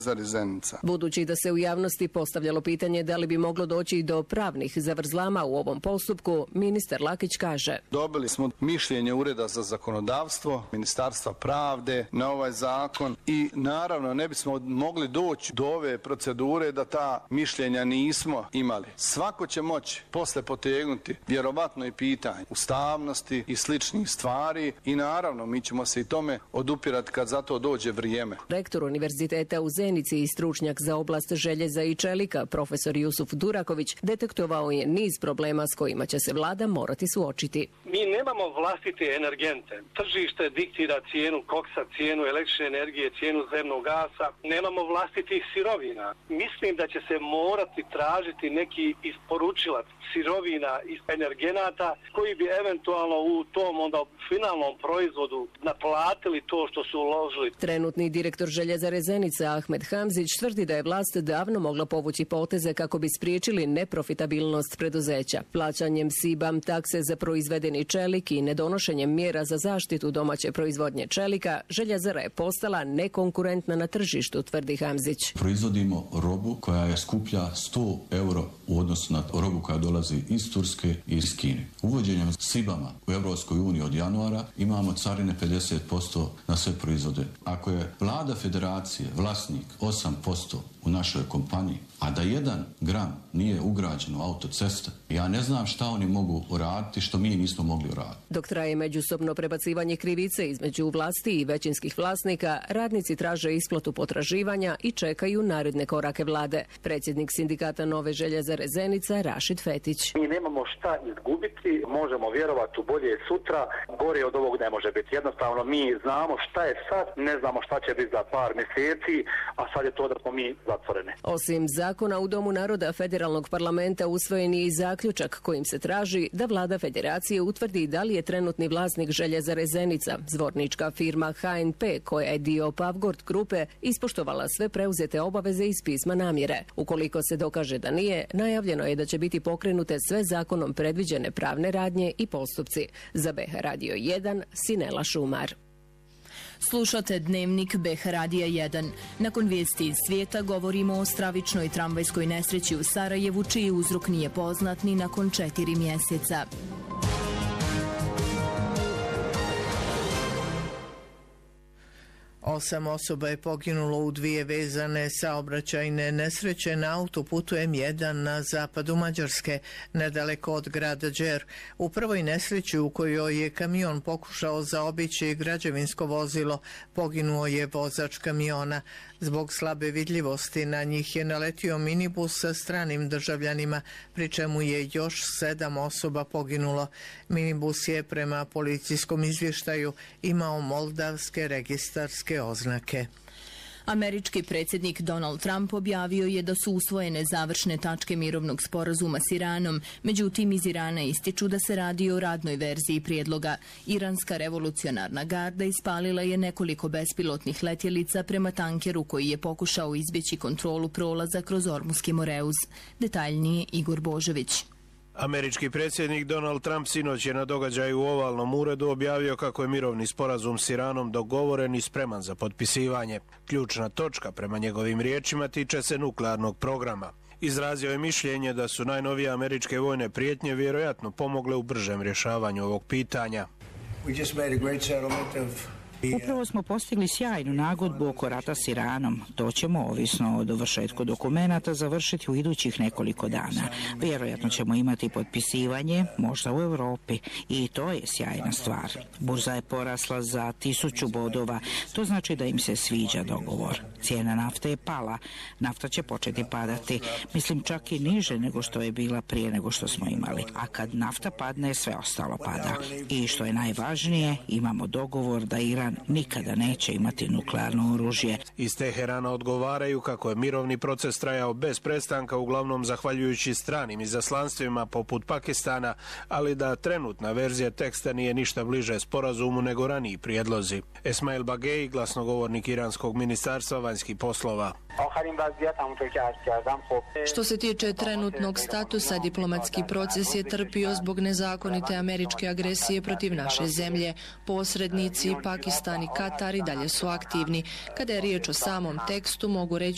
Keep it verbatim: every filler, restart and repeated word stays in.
Zenica. Budući da se u javnosti postavljalo pitanje da li bi moglo doći do pravnih zavrzlama u ovom postupku, ministar Lakić kaže: Dobili smo mišljenje Ureda za zakonodavstvo, Ministarstva pravde na ovaj zakon i naravno ne bismo mogli doći do ove procedure da ta mišljenja nismo imali. Svako će moći posle potegnuti vjerovatno i pitanje ustavnosti i sličnih stvari i naravno mi ćemo se i tome odupirati kad za to dođe vrijeme. Rektor Univerziteta u Zenici i stručnjak za oblast željeza i čelika, profesor Jusuf Duraković, detektovao je niz problema s kojima će se vlada morati suočiti. Mi nemamo vlastite energente. Tržište diktira cijenu koksa, cijenu električne energije, cijenu zemnog gasa. Nemamo vlastitih sirovina. Mislim da će se morati tražiti neki isporučilac sirovina iz energenata koji bi eventualno u tom onda finalnom proizvodu naplatili to što su uložili. Trenutni direktor Željezare Zenica Ahmed Hamzić tvrdi da je vlast davno mogla povući poteze kako bi spriječili neprofitabilnost preduzeća. Plaćanjem S I B A M takse za proizvedeni čelik i nedonošenjem mjera za zaštitu domaće proizvodnje čelika, Željezara je postala nekonkurentna na tržištu, tvrdi Hamzić. Proizvodimo robu koja je skuplja sto euro u odnosu na robu koja dolazi iz Turske i iz Kine. Uvođenjem S I B A M-a u Europskoj uniji od januara imamo carine pedeset posto na sve proizvode. Ako je vlada federacije vlasnik osam posto u našoj kompaniji, a da jedan gram nije ugrađen u autoceste, ja ne znam šta oni mogu uraditi što mi nismo mogli uraditi. Dok traje međusobno prebacivanje krivice između vlasti i većinskih vlasnika, radnici traže isplatu potraživanja i čekaju naredne korake vlade. Predsjednik sindikata Nove Željezare Zenica Rašid Fetić. Mi nemamo šta izgubiti, možemo vjerovati u bolje sutra, gore od ovog ne može biti. Jednostavno mi znamo šta je sad, ne znamo šta će biti za par mjeseci, a sad je to da smo mi zatvoreni. Osim zakona u Domu naroda Federalnog parlamenta usvojen je i zaključak kojim se traži da vlada federacije utvrdi da li je trenutni vlasnik Željezare Zenica, zvornička firma H N P koja je dio Pavgort grupe, ispoštovala sve preuzete obaveze iz pisma namjere. Ukoliko se dokaže da nije, najavljeno je da će biti pokrenute sve zakonom predviđene pravne radnje i postupci. Za B H Radio jedan, Sinela Šumar. Slušate dnevnik B H Radija jedan. Nakon vijesti iz svijeta govorimo o stravičnoj tramvajskoj nesreći u Sarajevu, čiji uzrok nije poznat ni nakon četiri mjeseca. Osam osoba je poginulo u dvije vezane saobraćajne nesreće na autoputu M jedan na zapadu Mađarske, nedaleko od grada Đer. U prvoj nesreći u kojoj je kamion pokušao zaobići građevinsko vozilo, poginuo je vozač kamiona. Zbog slabe vidljivosti na njih je naletio minibus sa stranim državljanima, pri čemu je još sedam osoba poginulo. Minibus je prema policijskom izvještaju imao moldavske registarske oznake. Američki predsjednik Donald Trump objavio je da su usvojene završne tačke mirovnog sporazuma s Iranom, međutim iz Irana ističu da se radi o radnoj verziji prijedloga. Iranska revolucionarna garda ispalila je nekoliko bespilotnih letjelica prema tankeru koji je pokušao izbjeći kontrolu prolaza kroz Ormuski Moreuz. Detaljnije Igor Božović. Američki predsjednik Donald Trump sinoć je na događaju u Ovalnom uredu objavio kako je mirovni sporazum s Iranom dogovoren i spreman za potpisivanje. Ključna točka, prema njegovim riječima, tiče se nuklearnog programa. Izrazio je mišljenje da su najnovije američke vojne prijetnje vjerojatno pomogle u bržem rješavanju ovog pitanja. We just made a great settlement of Upravo smo postigli sjajnu nagodbu oko rata s Iranom. To ćemo, ovisno o dovršetku dokumenata, završiti u idućih nekoliko dana. Vjerojatno ćemo imati potpisivanje, možda u Europi, i to je sjajna stvar. Burza je porasla za tisuću bodova, to znači da im se sviđa dogovor. Cijena nafte je pala, nafta će početi padati, mislim čak i niže nego što je bila prije nego što smo imali. A kad nafta padne, sve ostalo pada. I što je najvažnije, imamo dogovor da Iran nikada neće imati nuklearno oružje. Iz Teherana odgovaraju kako je mirovni proces trajao bez prestanka, uglavnom zahvaljujući stranim izaslanstvima poput Pakistana, ali da trenutna verzija teksta nije ništa bliže sporazumu nego raniji prijedlozi. Esmail Bagei, glasnogovornik iranskog ministarstva vanjskih poslova. Što se tiče trenutnog statusa, diplomatski proces je trpio zbog nezakonite američke agresije protiv naše zemlje. Posrednici Pakistan i Katar i dalje su aktivni. Kada je riječ o samom tekstu, mogu reći